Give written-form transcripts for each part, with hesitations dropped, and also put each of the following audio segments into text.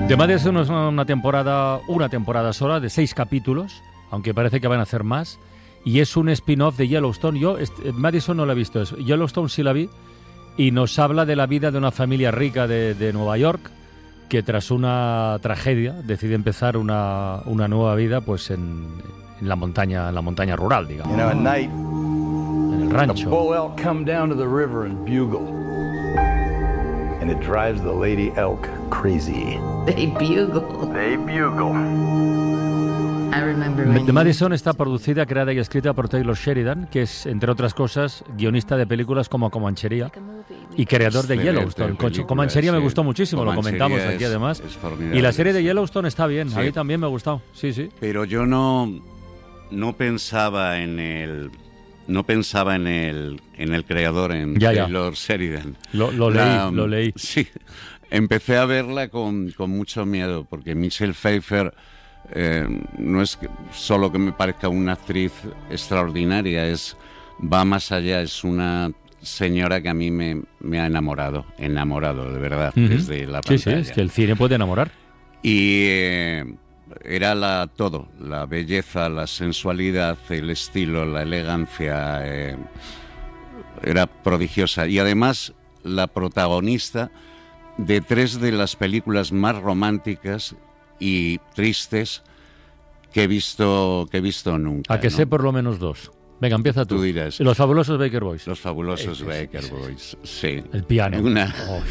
The Madison es una temporada sola de 6 capítulos, aunque parece que van a hacer más, y es un spin-off de Yellowstone. Yo Madison no la he visto, Yellowstone sí la vi, y nos habla de la vida de una familia rica de Nueva York que tras una tragedia decide empezar una nueva vida pues en la montaña rural, digamos. You know, at night, En el rancho. the bull elk come down to the river and bugle. And it drives the lady elk crazy. They bugle. They bugle. I remember when The Madison está producida, creada y escrita por Taylor Sheridan, que es, entre otras cosas, guionista de películas como Comanchería y creador de Excelente Yellowstone. película, Comanchería me sí. gustó muchísimo, lo Comanchería comentamos aquí además. es formidable. Y la serie de Yellowstone está bien, Sí. a mí también me ha gustado. Sí, sí. Pero yo no pensaba en el creador, en Ya. Taylor Sheridan. Lo leí. Sí, empecé a verla con mucho miedo, porque Michelle Pfeiffer no es solo que me parezca una actriz extraordinaria, va más allá, es una señora que a mí me ha enamorado, de verdad, desde la Sí, pantalla. es que el cine puede enamorar. Y era todo, la belleza, la sensualidad, el estilo, la elegancia, era prodigiosa. Y además la protagonista de 3 de las películas más románticas y tristes que he visto nunca. A que ¿no? sé por lo menos 2. Venga, empieza tú. Tú dirás. Los fabulosos Baker Boys. Los fabulosos Baker Boys, sí. El piano. Oh.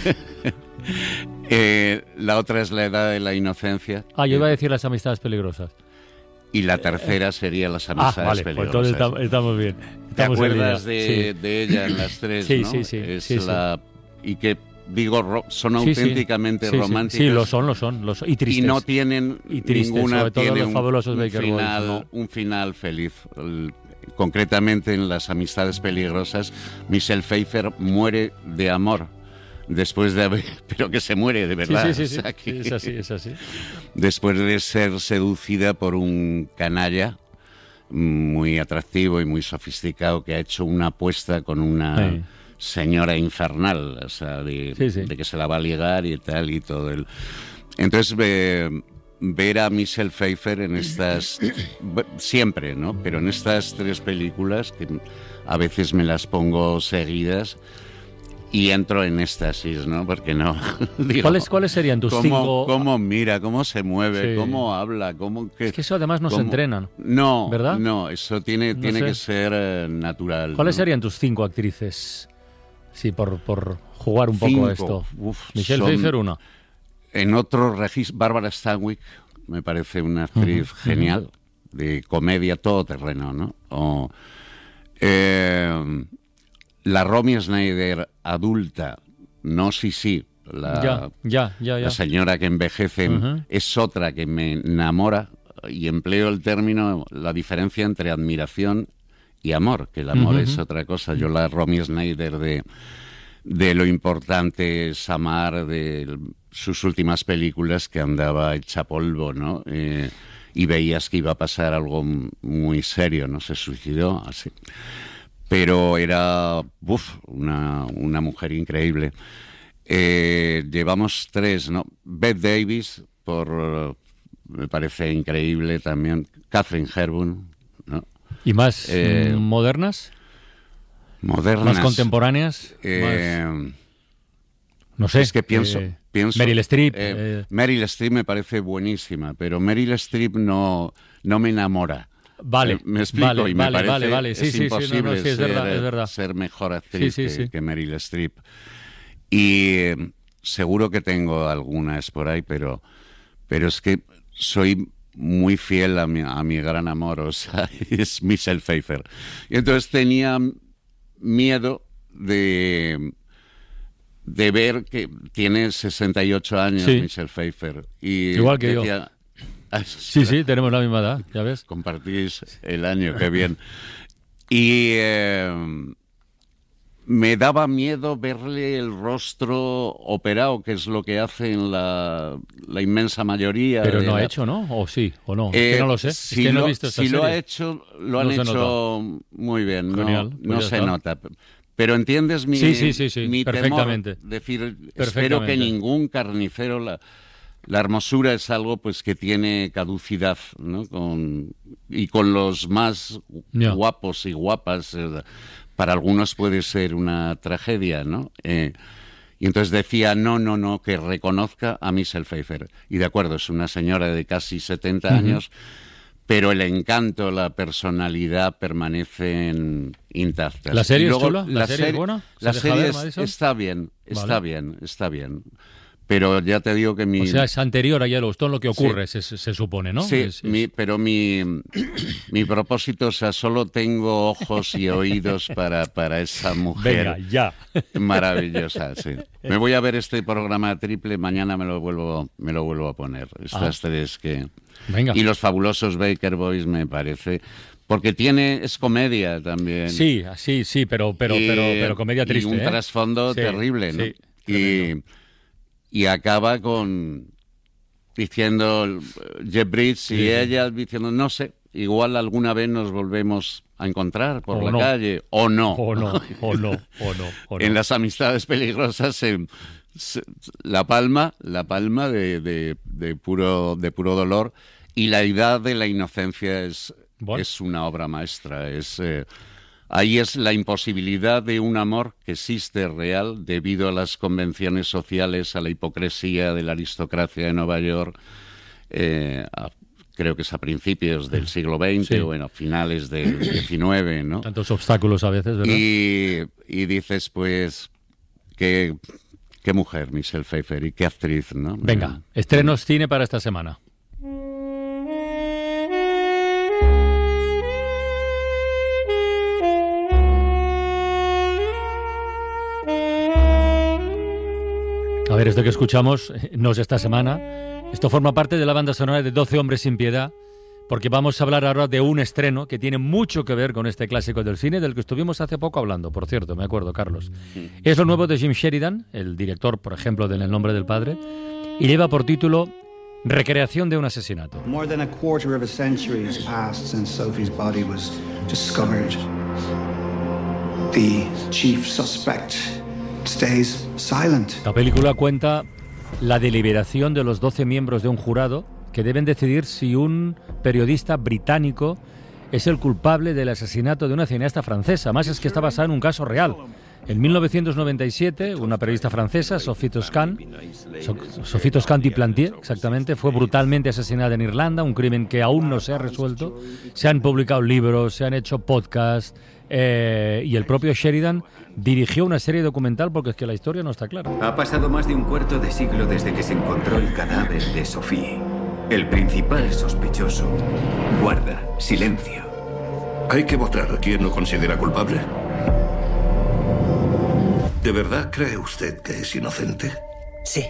La otra es La edad de la inocencia. Yo iba a decir Las amistades peligrosas. Y la tercera sería Las amistades Vale, pues peligrosas. entonces estamos bien. ¿Te Estamos en acuerdas línea. de ella en las 3, Sí, no? sí. Es Sí. Y que, digo, son Sí, sí. auténticamente Sí. románticas. Sí, lo son. Y tristes. Y no tienen Y tristes, ninguna sobre todo tiene los fabulosos Baker Boys, final, ¿no? un final feliz. Concretamente en Las amistades peligrosas, Michelle Pfeiffer muere de amor después de haber, pero que se muere de verdad. Sí. O sea, que Es así. después de ser seducida por un canalla muy atractivo y muy sofisticado que ha hecho una apuesta con una Sí. señora infernal, o sea, de que se la va a ligar y tal y todo. Entonces, ver a Michelle Pfeiffer en estas, siempre, ¿no? Pero en estas 3 películas, que a veces me las pongo seguidas, y entro en éxtasis, ¿no? Porque no... digo, ¿Cuáles serían tus 5? ¿Cómo mira? ¿Cómo se mueve? Sí. ¿Cómo habla? Es que eso además no se entrena. No, ¿verdad? No, eso tiene que ser natural. ¿Cuáles ¿no? serían tus 5 actrices? Sí, por jugar un poco 5. a esto. Uf, Michelle Pfeiffer, 1. En otro registro, Bárbara Stanwyck me parece una actriz genial, de comedia todoterreno, ¿no? La Romy Schneider adulta, no sí, la señora que envejece, es otra que me enamora, y empleo el término, la diferencia entre admiración y amor, que el amor es otra cosa. Yo la Romy Schneider de Lo importante es amar, de sus últimas películas, que andaba hecha polvo, ¿no? Y veías que iba a pasar algo muy serio, ¿no? Se suicidó, así. Pero era una mujer increíble. Llevamos 3, ¿no? Bette Davis, me parece increíble también. Catherine Hepburn, ¿no? ¿Y más modernas? Modernas. ¿Más contemporáneas? No sé. Es que pienso Meryl Streep. Meryl Streep me parece buenísima, pero Meryl Streep no me enamora. Vale, me explico, y me parece vale. es imposible es verdad. ser mejor actriz que Meryl Streep. Y seguro que tengo algunas por ahí, pero es que soy muy fiel a mi gran amor, o sea, es Michelle Pfeiffer. Y entonces tenía miedo de ver que tiene 68 años Michelle Pfeiffer. Y igual que decía, yo. Sí, tenemos la misma edad, ya ves. Compartís el año, qué bien. Y me daba miedo verle el rostro operado, que es lo que hace en la inmensa mayoría. Pero no ha hecho, ¿no? ¿O sí? ¿O no? Es que no lo sé. Si es que no he visto esta serie. Lo ha hecho, lo han hecho muy bien. Genial, no se nota. Pero entiendes mi perfectamente. temor. Decir, espero que ningún carnicero la hermosura es algo pues que tiene caducidad, ¿no? Con los más guapos y guapas, para algunos puede ser una tragedia, ¿no? Y entonces decía, no, que reconozca a Michelle Pfeiffer. Y de acuerdo, es una señora de casi 70 años, pero el encanto, la personalidad permanecen intactas. ¿La serie es chula? ¿La serie es buena? La serie está bien, está bien. Pero ya te digo que O sea, es anterior a Yellowstone lo que ocurre, se supone, ¿no? Sí, pero mi propósito, o sea, solo tengo ojos y oídos para esa mujer. Venga, ya. Maravillosa, sí. Me voy a ver este programa triple, mañana me lo vuelvo a poner. Estas tres que... Venga. Y los fabulosos Baker Boys me parece... Porque es comedia también. Sí, pero comedia triste. Y un trasfondo terrible, ¿no? Sí, y acaba diciendo Jeff Bridges y ella diciendo, no sé, igual alguna vez nos volvemos a encontrar por la calle, o no. O no. En Las amistades peligrosas, la palma de puro dolor, y la edad de la inocencia es una obra maestra. Ahí es la imposibilidad de un amor que existe real debido a las convenciones sociales, a la hipocresía de la aristocracia de Nueva York, creo que es a principios del siglo XX o a finales del XIX, ¿no? Tantos obstáculos a veces, ¿verdad? Y dices, pues, qué mujer, Michelle Pfeiffer, y qué actriz, ¿no? Venga, estrenos cine para esta semana. A ver, esto que escuchamos no es esta semana. Esto forma parte de la banda sonora de 12 hombres sin piedad, porque vamos a hablar ahora de un estreno que tiene mucho que ver con este clásico del cine, del que estuvimos hace poco hablando, por cierto, me acuerdo, Carlos. Es lo nuevo de Jim Sheridan, el director, por ejemplo, de En el nombre del padre, y lleva por título Recreación de un asesinato. More than a quarter of a century has passed since Sophie's body was discovered. The chief suspect stays silent. La película cuenta la deliberación de los 12 miembros de un jurado que deben decidir si un periodista británico es el culpable del asesinato de una cineasta francesa. Más es que está basada en un caso real. En 1997, una periodista francesa, Sophie Toscan-Duplantier, exactamente, fue brutalmente asesinada en Irlanda, un crimen que aún no se ha resuelto. Se han publicado libros, se han hecho podcasts, y el propio Sheridan dirigió una serie documental porque es que la historia no está clara. Ha pasado más de un cuarto de siglo desde que se encontró el cadáver de Sophie. El principal sospechoso guarda silencio. Hay que votar a quien lo considera culpable. ¿De verdad cree usted que es inocente? Sí.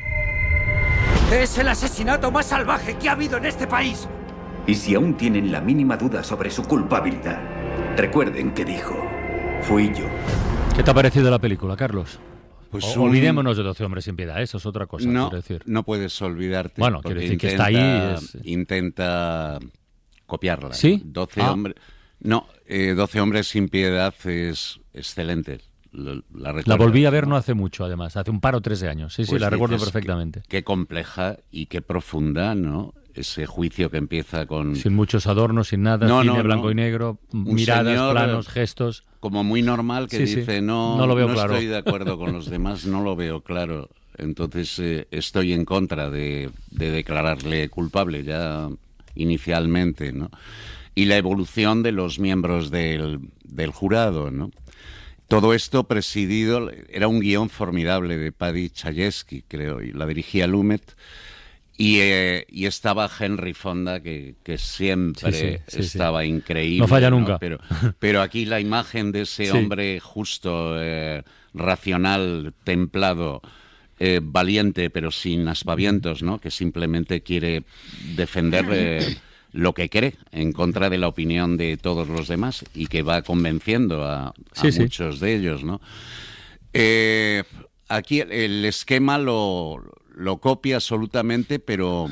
Es el asesinato más salvaje que ha habido en este país. Y si aún tienen la mínima duda sobre su culpabilidad, recuerden que dijo, fui yo. ¿Qué te ha parecido la película, Carlos? Pues olvidémonos de 12 hombres sin piedad, eso es otra cosa, no, quiero decir. No puedes olvidarte. Bueno, quiero decir que está ahí. Intenta copiarla. ¿Sí? 12 hombres. No, 12 hombres sin piedad es excelente. La volví a ver no hace mucho, además, hace un par o 3 de años. Sí, la recuerdo perfectamente. Qué compleja y qué profunda, ¿no? Ese juicio que empieza con... Sin muchos adornos, sin nada, cine blanco y negro, miradas, señor, planos, gestos... Como muy normal que dice, no lo veo claro. Estoy de acuerdo con los demás, no lo veo claro. Entonces estoy en contra de declararle culpable ya inicialmente, ¿no? Y la evolución de los miembros del jurado, ¿no? Todo esto presidido, era un guión formidable de Paddy Chayefsky, creo, y la dirigía Lumet. Y estaba Henry Fonda, que siempre estaba increíble. No falla nunca. Pero aquí la imagen de ese hombre justo, racional, templado, valiente, pero sin aspavientos, ¿no? Que simplemente quiere defender lo que cree en contra de la opinión de todos los demás y que va convenciendo a muchos de ellos, ¿no? Aquí el esquema lo copia absolutamente, pero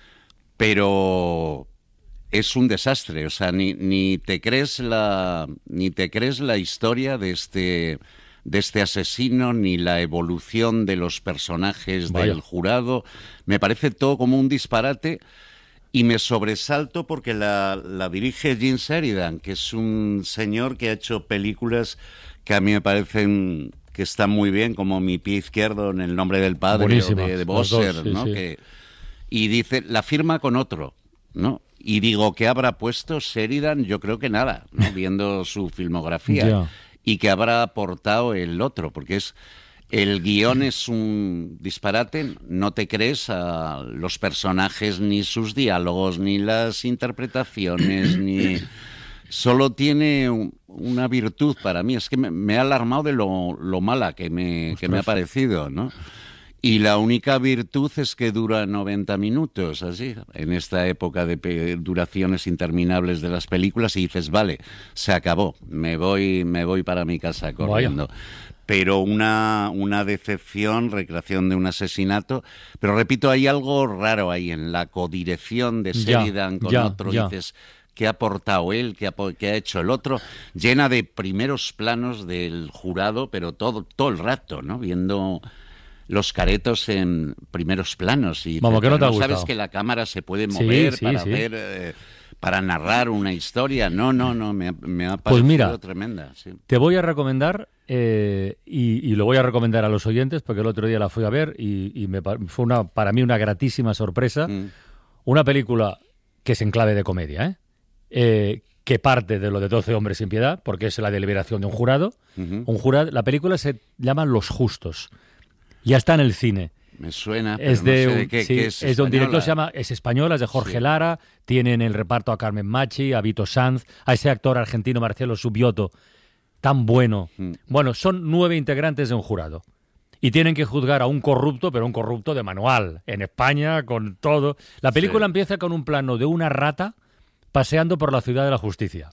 es un desastre. O sea, ni te crees la historia de este de este asesino, ni la evolución de los personajes del jurado. Me parece todo como un disparate y me sobresalto porque la dirige Gene Sheridan, que es un señor que ha hecho películas que a mí me parecen que están muy bien, como Mi pie izquierdo en El nombre del padre, buenísima, o de Bosser, dos, sí, ¿no? sí. Y dice, la firma con otro, ¿no? Y digo, ¿qué habrá puesto Sheridan? Yo creo que nada, ¿no? Viendo su filmografía. Ya. Y que habrá aportado el otro, porque el guión es un disparate, no te crees a los personajes, ni sus diálogos, ni las interpretaciones, ni... Solo tiene una virtud para mí, es que me ha alarmado de lo mala que me ha parecido, ¿no? Y la única virtud es que dura 90 minutos, así, en esta época de duraciones interminables de las películas, y dices, vale, se acabó, me voy para mi casa corriendo. Vaya. Pero una decepción, recreación de un asesinato, pero repito, hay algo raro ahí en la codirección de Sheridan con otro, dices... ¿Qué ha aportado él? ¿Qué ha hecho el otro? Llena de primeros planos del jurado, pero todo el rato, ¿no? Viendo los caretos en primeros planos. Y vamos, que no te ha ¿no gustado? Sabes que la cámara se puede mover para ver... para narrar una historia. No, me ha parecido pues mira, tremenda. Sí. Te voy a recomendar, y lo voy a recomendar a los oyentes, porque el otro día la fui a ver y fue para mí una gratísima sorpresa. Una película que es en clave de comedia, que parte de lo de 12 hombres sin piedad, porque es la deliberación de un jurado. Un jurado. La película se llama Los Justos. Ya está en el cine. Me suena, pero es de no sé de qué es. Es de un director, es española, es de Jorge Lara. Tiene en el reparto a Carmen Machi, a Vito Sanz, a ese actor argentino Marcelo Subioto, tan bueno. Bueno, son 9 integrantes de un jurado. Y tienen que juzgar a un corrupto, pero un corrupto de manual, en España, con todo. La película empieza con un plano de una rata paseando por la ciudad de la justicia.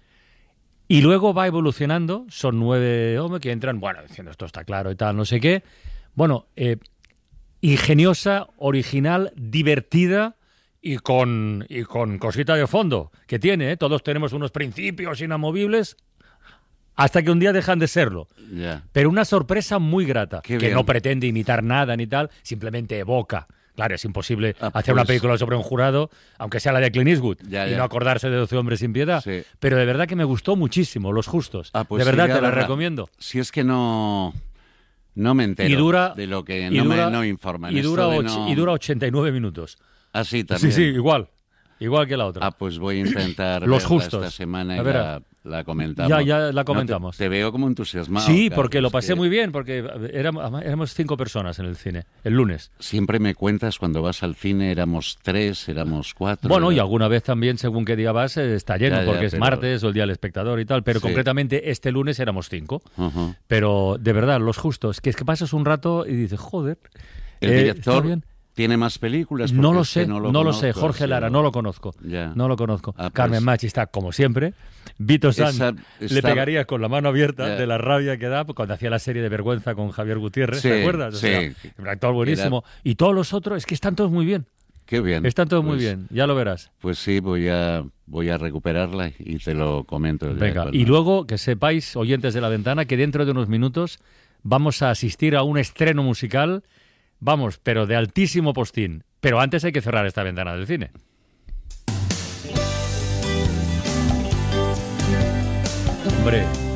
Y luego va evolucionando, son 9 hombres que entran, bueno, diciendo esto está claro y tal, no sé qué. Bueno, ingeniosa, original, divertida y con cosita de fondo que tiene, todos tenemos unos principios inamovibles hasta que un día dejan de serlo. Pero una sorpresa muy grata, que no pretende imitar nada ni tal, simplemente evoca. Claro, es imposible hacer una película sobre un jurado, aunque sea la de Clint Eastwood, y no acordarse de 12 hombres sin piedad. Sí. Pero de verdad que me gustó muchísimo, Los Justos. Pues de verdad te la recomiendo. Si es que no me entero de lo que no informan. Y dura 89 minutos. Ah, sí, también. Sí, igual que la otra. Pues voy a intentar Los Justos. Esta semana y la comentamos. Ya la comentamos. Te veo como entusiasmado. Sí, porque lo pasé muy bien, porque éramos 5 personas en el cine, el lunes. Siempre me cuentas cuando vas al cine, éramos 3, éramos 4. Bueno, y alguna vez también, según qué día vas, está lleno, porque es martes o el Día del Espectador y tal, pero concretamente este lunes éramos 5. Pero de verdad, Los Justos, que es que pasas un rato y dices, joder, el director... ¿Tiene más películas? No lo sé, no lo sé. Jorge Lara, no lo conozco. No lo conozco. Carmen Machi está como siempre. Vito Sanz le pegaría con la mano abierta de la rabia que da cuando hacía la serie de Vergüenza con Javier Gutiérrez, ¿te acuerdas? O sea, un actor buenísimo. Y todos los otros, es que están todos muy bien. Qué bien. Están todos muy bien, ya lo verás. Pues sí, voy a recuperarla y te lo comento. Venga, y luego que sepáis, oyentes de La Ventana, que dentro de unos minutos vamos a asistir a un estreno musical. Vamos, pero de altísimo postín. Pero antes hay que cerrar esta ventana del cine. Hombre,